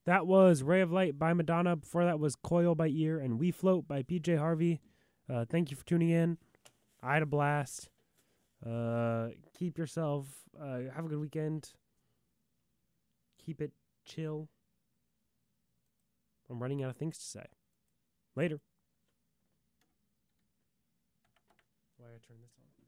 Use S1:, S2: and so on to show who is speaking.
S1: That was Ray of Light by Madonna. Before that was Coil by Ear and We Float by PJ Harvey. Thank you for tuning in. I had a blast. Keep yourself. Have a good weekend. Keep it chill. I'm running out of things to say. Later. Why I turn this on?